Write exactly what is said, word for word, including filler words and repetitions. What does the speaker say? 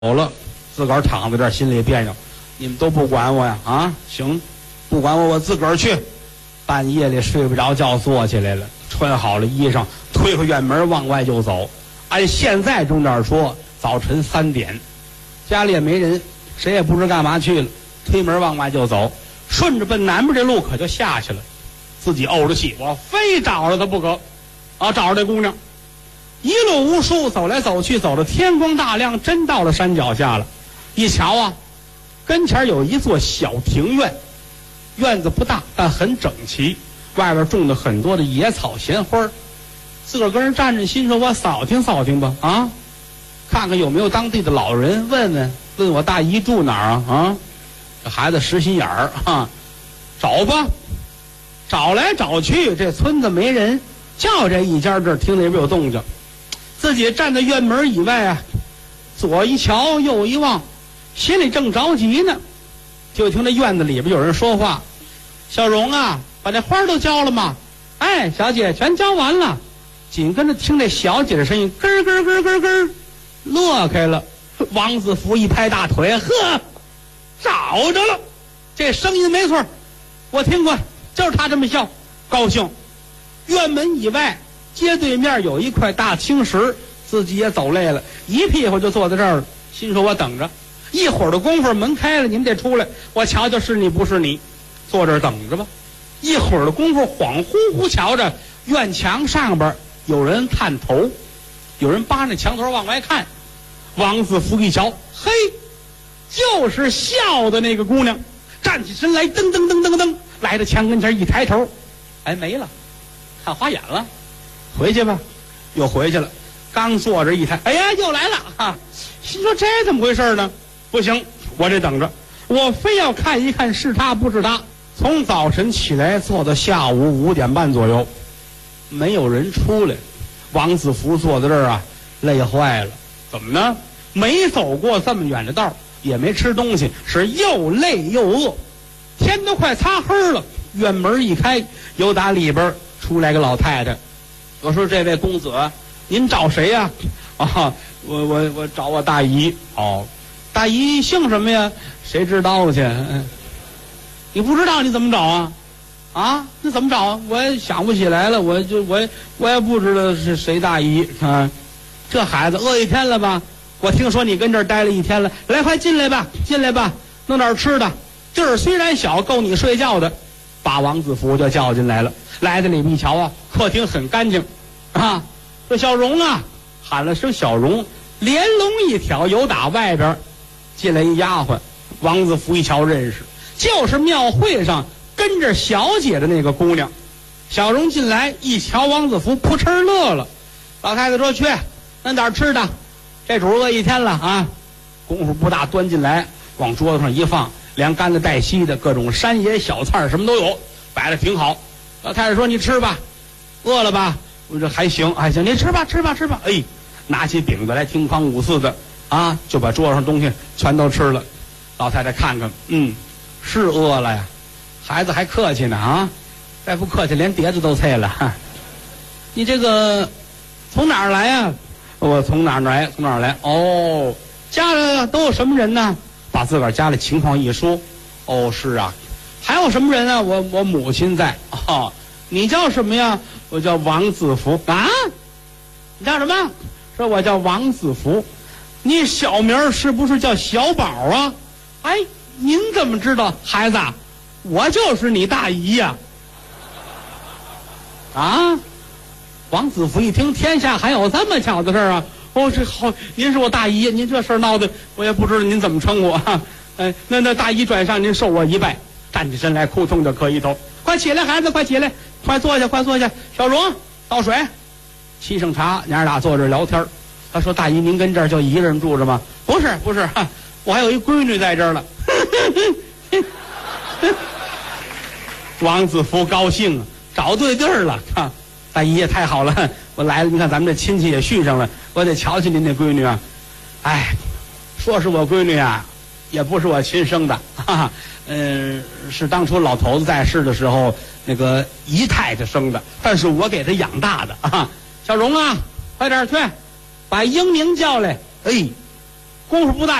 走了，自个儿躺在这儿，心里别扭。你们都不管我呀？啊，行，不管我，我自个儿去。半夜里睡不着觉，坐起来了，穿好了衣裳，推开院门往外就走。按现在钟点说，早晨三点，家里也没人，谁也不知干嘛去了，推门往外就走。顺着奔南边这路可就下去了，自己怄着气，我非找着他不可。啊，找着这姑娘。一路无书，走来走去，走到天光大亮，真到了山脚下了。一瞧啊，跟前有一座小庭院，院子不大，但很整齐，外边种了很多的野草闲花。自个儿跟人站着，心说我扫听扫听吧，啊，看看有没有当地的老人，问问问我大姨住哪儿啊？啊，这孩子实心眼儿啊，找吧，找来找去，这村子没人，就这一家这儿听那边有动静。自己站在院门以外啊，左一瞧右一望，心里正着急呢，就听这院子里边有人说话：“小荣啊，把那花都浇了吗？”“哎，小姐，全浇完了。”紧跟着听这小姐的声音，咯咯咯咯咯，乐开了。王子福一拍大腿：“呵，找着了！这声音没错，我听过，就是他这么笑，高兴。”院门以外，街对面有一块大青石，自己也走累了，一屁股就坐在这儿了。心说我等着，一会儿的功夫门开了，你们得出来，我瞧瞧是你不是你，坐这儿等着吧。一会儿的功夫，恍惚惚瞧着院墙上边有人探头，有人扒着墙头往外看。王子福一瞧，嘿，就是笑的那个姑娘，站起身来，噔噔噔噔噔，来到墙跟前一抬头，哎，没了，看花眼了。回去吧，又回去了。刚坐着一抬，哎呀，又来了啊！心说这怎么回事呢？不行，我得等着，我非要看一看是他不是他。从早晨起来坐到下午五点半左右，没有人出来。王子福坐在这儿啊，累坏了。怎么呢？没走过这么远的道，也没吃东西，是又累又饿。天都快擦黑了，院门一开，由打里边出来个老太太。我说：“这位公子，您找谁呀？”“啊，我我我找我大姨。”“哦，大姨姓什么呀？”“谁知道去？嗯，你不知道你怎么找啊？啊，那怎么找啊？我也想不起来了，我就我我也不知道是谁大姨啊。这孩子饿一天了吧？我听说你跟这儿待了一天了，来，快进来吧，进来吧，弄点吃的。地儿虽然小，够你睡觉的。”把王子福就叫进来了。来到里面一瞧啊，客厅很干净啊。这小荣啊，喊了声小荣，连笼一挑，由打外边进来一丫鬟。王子福一瞧认识，就是庙会上跟着小姐的那个姑娘。小荣进来一瞧王子福，扑哧乐了。老太太说：“去弄点吃的，这主饿一天了啊。”功夫不大，端进来往桌子上一放，连干的带稀的各种山野小菜什么都有，摆的挺好。老太太说：“你吃吧，饿了吧？”我说：“还行，还行，你吃吧，吃吧，吃吧。”哎，拿起饼子来，听哐五四的啊，就把桌上东西全都吃了。老太太看看，嗯，是饿了呀。孩子还客气呢啊，再不客气连碟子都碎了。哈，你这个从哪儿来呀？我从哪儿来？从哪儿来？哦，家里都有什么人呢？把自个儿家里情况一说。哦，是啊，还有什么人啊？我我母亲在。哦，你叫什么呀？我叫王子福。啊，你叫什么？说我叫王子福。你小名是不是叫小宝啊？哎，您怎么知道？孩子，我就是你大姨呀。啊，王子福一听，天下还有这么巧的事儿啊！哦，这好，您是我大姨，您这事儿闹的，我也不知道您怎么称呼啊。哎，那那大姨转上您受我一拜，站起身来，扑通就磕一头。快起来，孩子，快起来，快坐下，快坐下。小荣，倒水，沏上茶，娘俩坐这聊天。他说：“大姨，您跟这儿就一个人住着吗？”“不是，不是，我还有一闺女在这儿了。”王子福高兴啊，找对地儿了。看，大姨也太好了，我来了，你看咱们这亲戚也续上了，我得瞧瞧您那闺女啊。哎，说是我闺女啊，也不是我亲生的，哈哈，嗯、呃，是当初老头子在世的时候那个姨太太生的，但是我给她养大的啊。小荣啊，快点去，把英明叫来。哎， 功夫不大。